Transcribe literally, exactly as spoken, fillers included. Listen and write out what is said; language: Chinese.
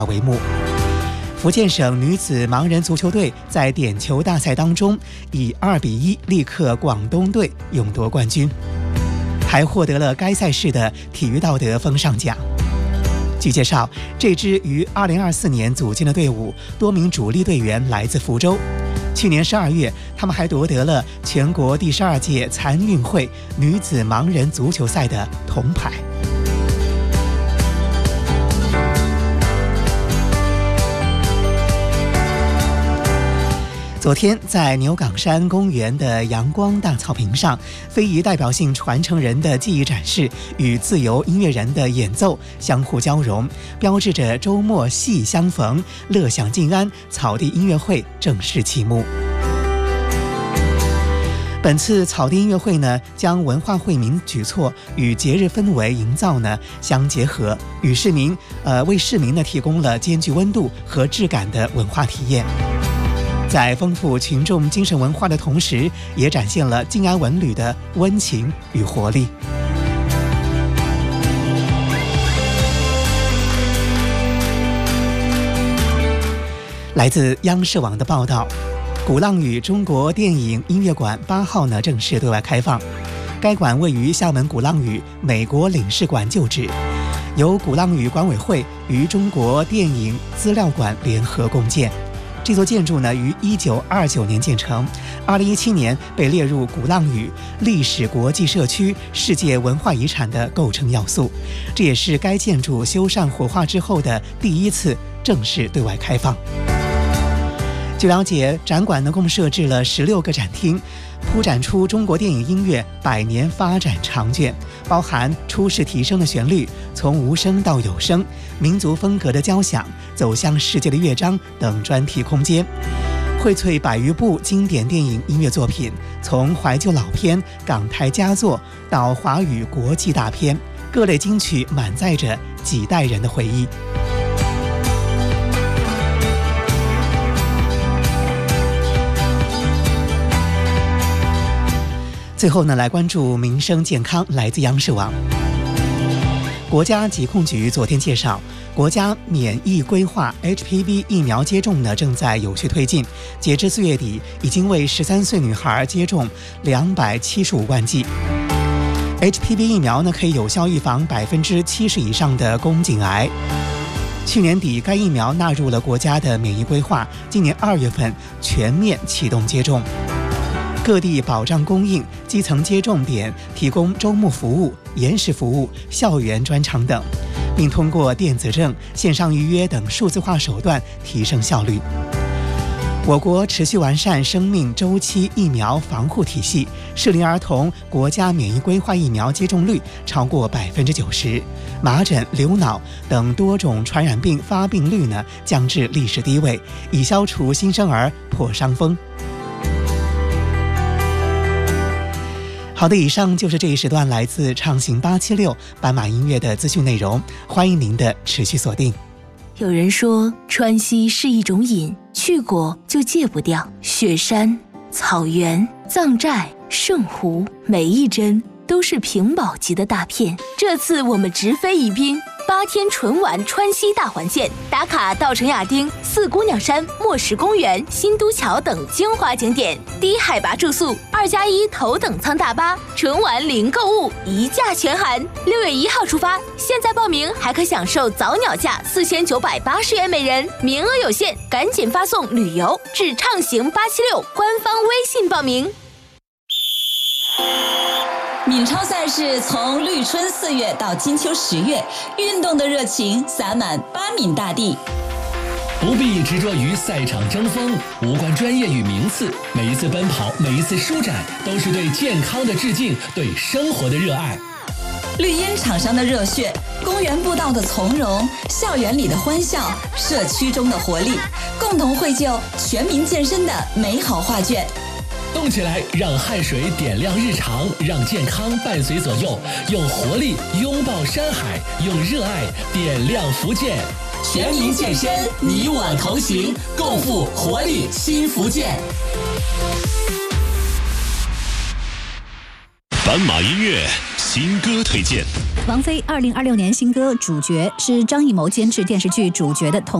为幕。福建省女子盲人足球队在点球大赛当中以二比一力克广东队，勇夺冠军，还获得了该赛事的体育道德风尚奖。据介绍，这支于二零二四年组建的队伍多名主力队员来自福州。去年十二月，他们还夺得了全国第十二届残运会女子盲人足球赛的铜牌。昨天，在牛岗山公园的阳光大草坪上，非遗代表性传承人的技艺展示与自由音乐人的演奏相互交融，标志着周末戏相逢，乐享静安草地音乐会正式启幕。本次草地音乐会呢，将文化惠民举措与节日氛围营造呢相结合，与市民呃为市民呢提供了兼具温度和质感的文化体验。在丰富群众精神文化的同时，也展现了静安文旅的温情与活力。来自央视网的报道，鼓浪屿中国电影音乐馆八号呢正式对外开放。该馆位于厦门鼓浪屿美国领事馆旧址，由鼓浪屿管委会与中国电影资料馆联合共建。这座建筑呢，于一九二九年建成，二零一七年被列入鼓浪屿历史国际社区世界文化遗产的构成要素。这也是该建筑修缮火化之后的第一次正式对外开放。据了解，展馆呢共设置了十六个展厅，铺展出中国电影音乐百年发展长卷，包含出世提升的旋律，从无声到有声，民族风格的交响，走向世界的乐章等专题空间，荟萃百余部经典电影音乐作品，从怀旧老片、港台佳作到华语国际大片，各类金曲满载着几代人的回忆。最后呢，来关注民生健康。来自央视网，国家疾控局昨天介绍，国家免疫规划 H P V 疫苗接种呢正在有序推进，截至四月底，已经为十三岁女孩接种两百七十五万剂。H P V 疫苗呢可以有效预防百分之七十以上的宫颈癌。去年底，该疫苗纳入了国家的免疫规划，今年二月份全面启动接种。各地保障供应，基层接种点提供周末服务、延时服务、校园专场等，并通过电子证、线上预约等数字化手段提升效率。我国持续完善生命周期疫苗防护体系，适龄儿童国家免疫规划疫苗接种率超过百分之九十，麻疹、流脑等多种传染病发病率呢降至历史低位，已消除新生儿破伤风。好的，以上就是这一时段来自畅行八七六斑马音乐的资讯内容，欢迎您的持续锁定。 有人说，川西是一种瘾，去过就戒不掉。雪山、草原、藏寨、圣湖，每一帧都是屏保级的大片。这次我们直飞宜宾，八天纯玩川西大环线，打卡稻城亚丁、四姑娘山、墨石公园、新都桥等精华景点，低海拔住宿，二加一头等舱大巴，纯玩零购物，一价全含。六月一号出发，现在报名还可享受早鸟价四千九百八十元每人，名额有限，赶紧发送旅游至畅行八七六官方微信报名。 闽超赛事从绿春四月到金秋十月，运动的热情洒满巴闽大地。 不必执着于赛场争锋，无关专业与名次，每一次奔跑，每一次舒展，都是对健康的致敬，对生活的热爱。 绿茵场上的热血，公园步道的从容，校园里的欢笑，社区中的活力，共同绘就全民健身的美好画卷。 动起来，让汗水点亮日常，让健康伴随左右，用活力拥抱山海，用热爱点亮福建。全民健身，你我同行，共赴活力新福建。 斑马音乐新歌推荐。 王菲二零二六年新歌主角是张艺谋监制电视剧主角的同